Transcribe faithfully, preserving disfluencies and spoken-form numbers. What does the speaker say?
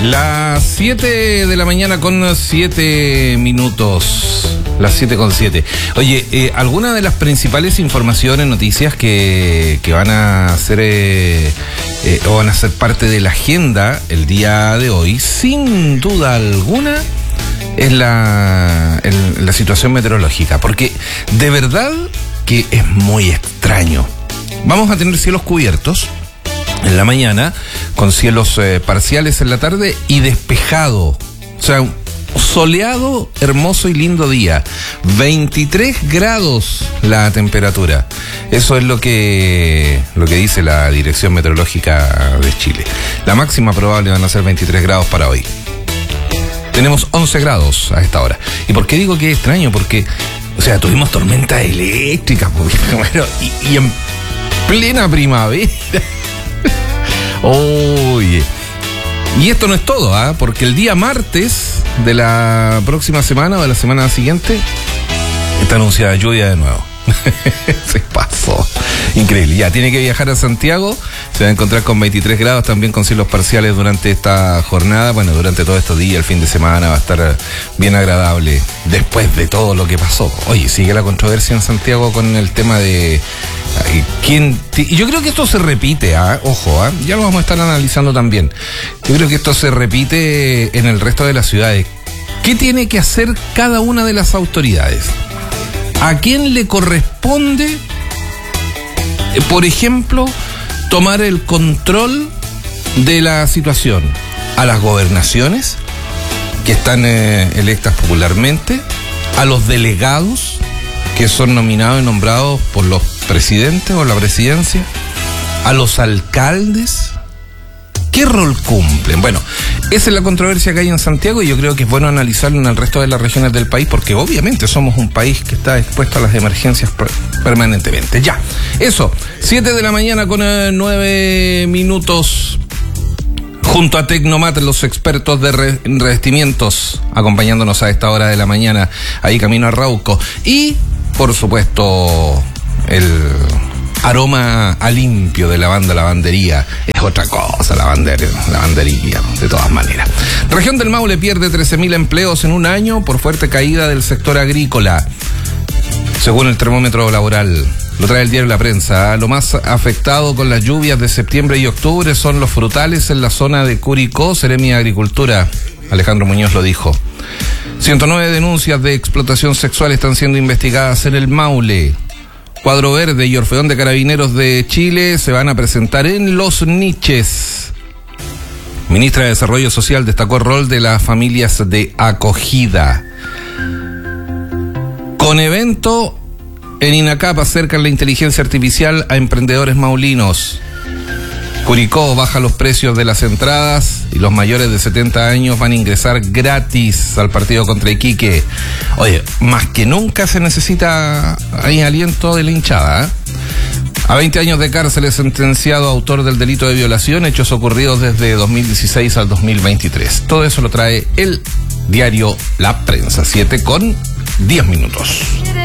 Las siete de la mañana con siete minutos. Las siete con siete. Oye, eh, algunas de las principales informaciones, noticias que, que van a ser eh, eh, o van a ser parte de la agenda el día de hoy, sin duda alguna, es la, el, la situación meteorológica, porque de verdad que es muy extraño. Vamos a tener cielos cubiertos en la mañana, con cielos eh, parciales en la tarde y despejado. O sea, soleado, hermoso y lindo día. veintitrés grados la temperatura. Eso es lo que, lo que dice la Dirección Meteorológica de Chile. La máxima probable van a ser veintitrés grados para hoy. Tenemos once grados a esta hora. ¿Y por qué digo que es extraño? Porque, o sea, tuvimos tormentas eléctricas, bueno, y, y en plena primavera. Oye, y esto no es todo, ¿ah? ¿eh? Porque el día martes de la próxima semana o de la semana siguiente está anunciada lluvia de nuevo. Se pasó. Increíble. Ya tiene que viajar a Santiago. Se va a encontrar con veintitrés grados, también con cielos parciales durante esta jornada. Bueno, durante todo estos días, el fin de semana va a estar bien agradable después de todo lo que pasó. Oye, sigue la controversia en Santiago con el tema de quién. Y yo creo que esto se repite, ¿eh? Ojo, ¿eh? Ya lo vamos a estar analizando también. Yo creo que esto se repite en el resto de las ciudades. ¿Qué tiene que hacer cada una de las autoridades? ¿A quién le corresponde, por ejemplo, tomar el control de la situación? ¿A las gobernaciones, que están eh, electas popularmente? ¿A los delegados, que son nominados y nombrados por los presidentes o la presidencia? ¿A los alcaldes? ¿Qué rol cumplen? Bueno, esa es la controversia que hay en Santiago y yo creo que es bueno analizarlo en el resto de las regiones del país, porque obviamente somos un país que está expuesto a las emergencias permanentemente. Ya, eso, siete de la mañana con nueve minutos, junto a Tecnomat, los expertos de re- revestimientos, acompañándonos a esta hora de la mañana, ahí camino a Rauco. Y, por supuesto, el aroma a limpio de lavanda, lavandería. Es otra cosa, lavander, lavandería, de todas maneras. Región del Maule pierde trece mil empleos en un año por fuerte caída del sector agrícola, según el termómetro laboral. Lo trae el diario La Prensa. Lo más afectado con las lluvias de septiembre y octubre son los frutales en la zona de Curicó. Seremi de Agricultura, Alejandro Muñoz, lo dijo. ciento nueve denuncias de explotación sexual están siendo investigadas en el Maule. Cuadro Verde y Orfeón de Carabineros de Chile se van a presentar en Los Niches. Ministra de Desarrollo Social destacó el rol de las familias de acogida. Con evento en INACAP acercan la inteligencia artificial a emprendedores maulinos. Curicó baja los precios de las entradas y los mayores de setenta años van a ingresar gratis al partido contra Iquique. Oye, más que nunca se necesita ahí aliento de la hinchada, ¿eh? A veinte años de cárcel es sentenciado autor del delito de violación, hechos ocurridos desde dos mil dieciséis al dos mil veintitrés. Todo eso lo trae el diario La Prensa, siete con diez minutos.